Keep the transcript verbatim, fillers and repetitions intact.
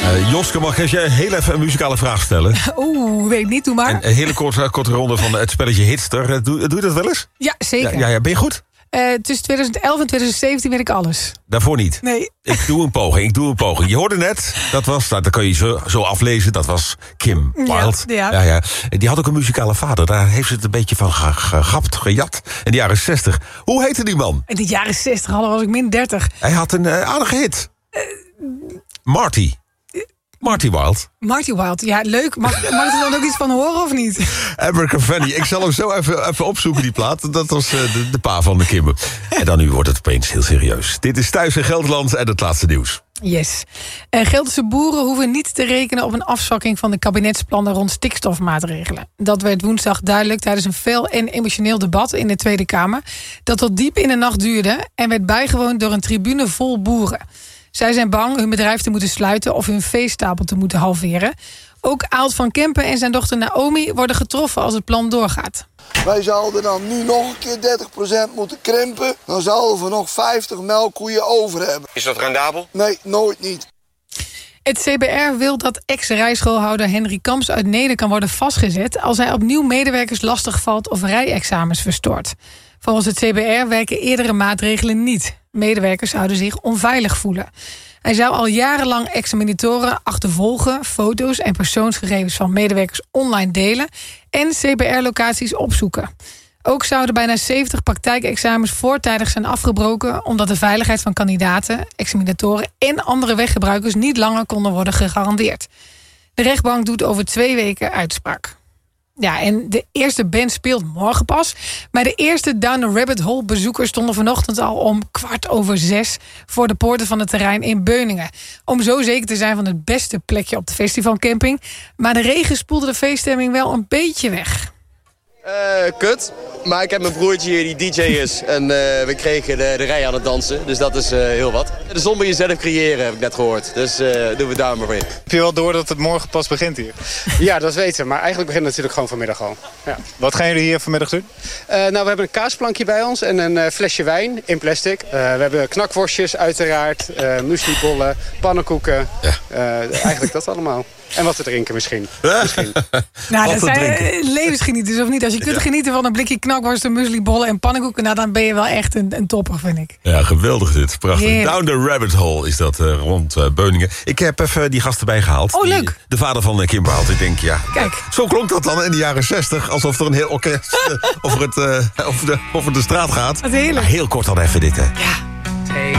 Uh, Joske, mag ik je heel even een muzikale vraag stellen? Oeh, weet ik niet, doe maar. Een, een hele korte, korte ronde van het spelletje Hitster. Doe, doe je dat wel eens? Ja, zeker. Ja, ja, ja, ben je goed? Uh, tussen twintig elf en twintig zeventien weet ik alles. Daarvoor niet? Nee. Ik doe een poging, ik doe een poging. Je hoorde net, dat was, nou, dat kan je zo, zo aflezen, dat was Kim Wilde. Ja, ja. Ja, ja. Die had ook een muzikale vader, daar heeft ze het een beetje van gegapt, gejat. In de jaren zestig. Hoe heette die man? In de jaren zestig, hadden was ik min dertig. Hij had een uh, aardige hit. Uh, Marty. Marty Wilde. Marty Wilde, ja, leuk. Mag, mag ik er dan ook iets van horen of niet? Abercrombie. Ik zal hem zo even, even opzoeken, die plaat. Dat was uh, de, de pa van de Kim. En dan nu wordt het opeens heel serieus. Dit is Thuis in Gelderland en het laatste nieuws. Yes. Uh, Gelderse boeren hoeven niet te rekenen op een afzwakking van de kabinetsplannen rond stikstofmaatregelen. Dat werd woensdag duidelijk tijdens een fel en emotioneel debat in de Tweede Kamer. Dat tot diep in de nacht duurde en werd bijgewoond door een tribune vol boeren. Zij zijn bang hun bedrijf te moeten sluiten of hun veestapel te moeten halveren. Ook Aalt van Kempen en zijn dochter Naomi worden getroffen als het plan doorgaat. Wij zouden dan nu nog een keer dertig procent moeten krimpen. Dan zouden we nog vijftig melkkoeien over hebben. Is dat rendabel? Nee, nooit niet. Het C B R wil dat ex-rijschoolhouder Henry Kamps uit Neede kan worden vastgezet als hij opnieuw medewerkers lastigvalt of rijexamens verstoort. Volgens het C B R werken eerdere maatregelen niet. Medewerkers zouden zich onveilig voelen. Hij zou al jarenlang examinatoren achtervolgen, foto's en persoonsgegevens van medewerkers online delen en C B R-locaties opzoeken. Ook zouden bijna zeventig praktijkexamens voortijdig zijn afgebroken omdat de veiligheid van kandidaten, examinatoren en andere weggebruikers niet langer konden worden gegarandeerd. De rechtbank doet over twee weken uitspraak. Ja, en de eerste band speelt morgen pas. Maar de eerste Down the Rabbit Hole bezoekers stonden vanochtend al om kwart over zes voor de poorten van het terrein in Beuningen. Om zo zeker te zijn van het beste plekje op de festivalcamping. Maar de regen spoelde de feeststemming wel een beetje weg. Uh, kut. Maar ik heb mijn broertje hier die D J is. En uh, we kregen de, de rij aan het dansen. Dus dat is uh, heel wat. De zon moet je zelf creëren, heb ik net gehoord. Dus uh, doen we daar maar weer. Heb je wel door dat het morgen pas begint hier? Ja, dat weten we. Maar eigenlijk begint het natuurlijk gewoon vanmiddag al. Ja. Wat gaan jullie hier vanmiddag doen? Uh, nou, we hebben een kaasplankje bij ons en een uh, flesje wijn in plastic. Uh, we hebben knakworstjes uiteraard, uh, mueslibollen, pannenkoeken. Ja. Uh, eigenlijk dat allemaal. En wat te drinken misschien. misschien. Nou, dat zijn levensgenieters of niet? Als je kunt ja. genieten van een blikje knakworsten, mueslibollen en pannenkoeken, nou, dan ben je wel echt een, een topper, vind ik. Ja, geweldig dit. Prachtig. Heerlijk. Down the Rabbit Hole is dat uh, rond uh, Beuningen. Ik heb even die gasten bijgehaald. Oh, die, leuk. De vader van uh, Kim Wilde. Ik denk, ja. Kijk. Zo klonk dat dan in de jaren zestig. Alsof er een heel orkest uh, over, het, uh, over, de, over de straat gaat. Wat heerlijk. Maar heel kort dan even dit, hè. Ja.